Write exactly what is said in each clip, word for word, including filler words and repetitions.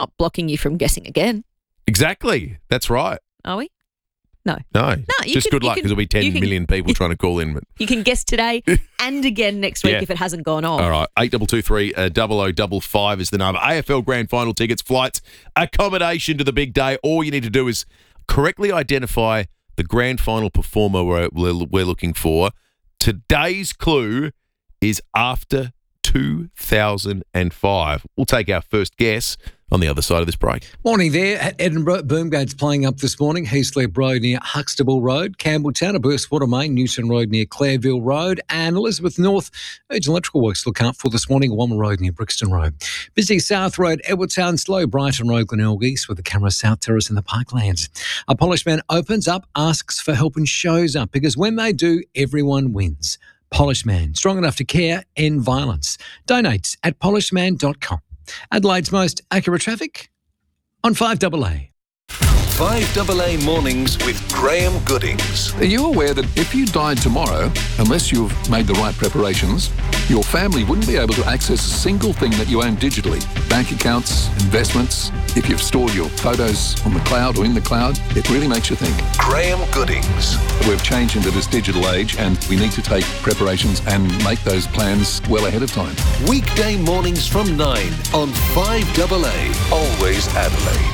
not blocking you from guessing again, Exactly. That's right. are we? No. No. No, you Just can- good you luck can- because there'll be ten you can- million people trying to call in. But You can guess today and again next week Yeah. if it hasn't gone off. all right, eight double two three uh, double o double five is the number. A F L Grand Final tickets, flights, accommodation to the big day. All you need to do is correctly identify the Grand Final performer we're, we're we're looking for. Today's clue is after two thousand five. We'll take our first guess on the other side of this break. Morning there at Edinburgh. Boomgate's playing up this morning. Heathslip Road near Huxtable Road, Campbelltown, Burstwater Main, Newton Road near Clareville Road, and Elizabeth North. Urgent electrical works to look out for this morning. Womma Road near Brixton Road. Busy South Road, Edwardstown, slow Brighton Road, Glenelg East with the camera South Terrace in the Parklands. A Polished Man opens up, asks for help and shows up because when they do, everyone wins. Polished Man, strong enough to care, end violence. Donates at polishedman dot com. Adelaide's most accurate traffic on five double A. five double A Mornings with Graham Goodings. Are you aware that if you died tomorrow, unless you've made the right preparations, your family wouldn't be able to access a single thing that you own digitally? Bank accounts, investments, if you've stored your photos on the cloud or in the cloud, it really makes you think. Graham Goodings. We've changed into this digital age and we need to take preparations and make those plans well ahead of time. Weekday mornings from nine on five double A. Always Adelaide.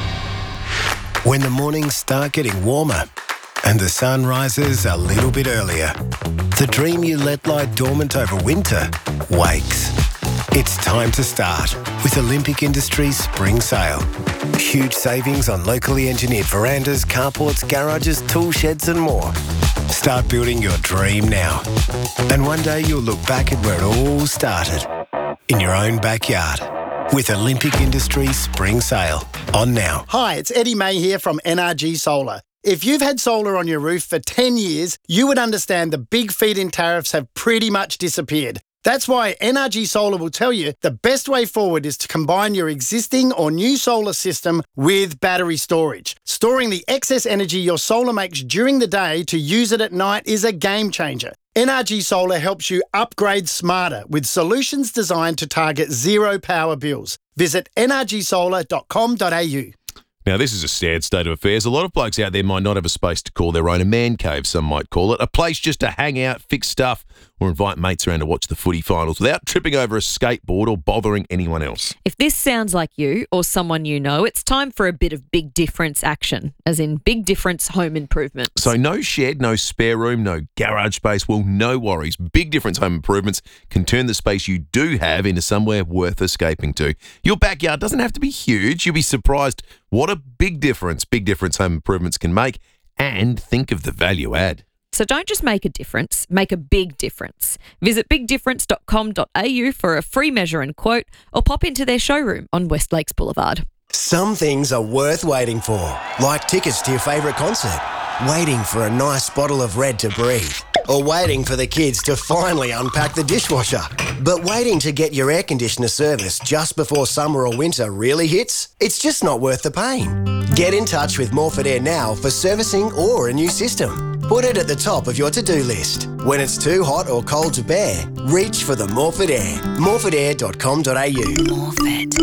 When the mornings start getting warmer and the sun rises a little bit earlier, the dream you let lie dormant over winter wakes. It's time to start with Olympic Industries Spring Sale. Huge savings on locally engineered verandas, carports, garages, tool sheds and more. Start building your dream now. And one day you'll look back at where it all started, in your own backyard. With Olympic Industries Spring Sale. On now. Hi, it's Eddie May here from N R G Solar. If you've had solar on your roof for ten years, you would understand the big feed-in tariffs have pretty much disappeared. That's why N R G Solar will tell you the best way forward is to combine your existing or new solar system with battery storage. Storing the excess energy your solar makes during the day to use it at night is a game changer. N R G Solar helps you upgrade smarter with solutions designed to target zero power bills. Visit n r g solar dot com dot a u. Now, this is a sad state of affairs. A lot of blokes out there might not have a space to call their own, a man cave, some might call it, a place just to hang out, fix stuff, or invite mates around to watch the footy finals without tripping over a skateboard or bothering anyone else. If this sounds like you or someone you know, it's time for a bit of big difference action, as in big difference home improvements. So no shed, no spare room, no garage space. Well, no worries. Big Difference Home Improvements can turn the space you do have into somewhere worth escaping to. Your backyard doesn't have to be huge. You'll be surprised what a big difference Big Difference Home Improvements can make, and think of the value add. So don't just make a difference, make a big difference. Visit big difference dot com dot a u for a free measure and quote, or pop into their showroom on West Lakes Boulevard. Some things are worth waiting for, like tickets to your favourite concert, waiting for a nice bottle of Red to breathe, or waiting for the kids to finally unpack the dishwasher. But waiting to get your air conditioner serviced just before summer or winter really hits? It's just not worth the pain. Get in touch with Morford Air now for servicing or a new system. Put it at the top of your to-do list. When it's too hot or cold to bear, reach for the Morford Air. morford air dot com dot a u. Morford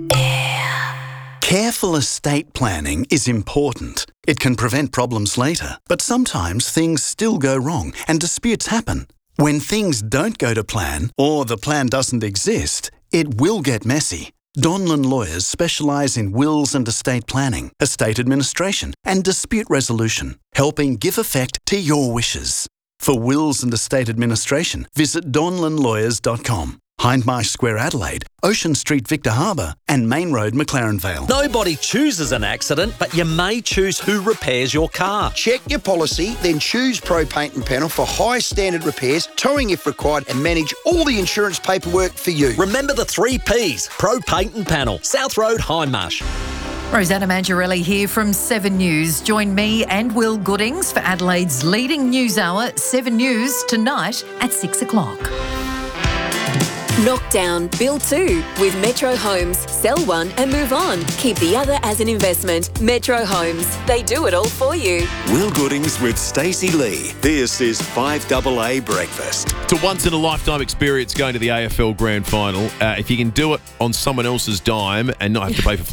Air. Careful estate planning is important. It can prevent problems later, but sometimes things still go wrong and disputes happen. When things don't go to plan, or the plan doesn't exist, it will get messy. Donlan Lawyers specialise in wills and estate planning, estate administration and dispute resolution, helping give effect to your wishes. For wills and estate administration, visit donlan lawyers dot com. Hindmarsh Square Adelaide, Ocean Street Victor Harbour and Main Road McLaren Vale. Nobody chooses an accident, but you may choose who repairs your car. Check your policy, then choose Pro Paint and Panel for high standard repairs, towing if required, and manage all the insurance paperwork for you. Remember the three Ps, Pro Paint and Panel, South Road, Hindmarsh. Rosanna Mangiarelli here from Seven News. Join me and Will Goodings for Adelaide's leading news hour, Seven News, tonight at six o'clock. Knock down, build two with Metro Homes. Sell one and move on. Keep the other as an investment. Metro Homes. They do it all for you. Will Goodings with Stacey Lee. This is five double A Breakfast. It's a once-in-a-lifetime experience going to the A F L Grand Final. Uh, if you can do it on someone else's dime and not have to pay for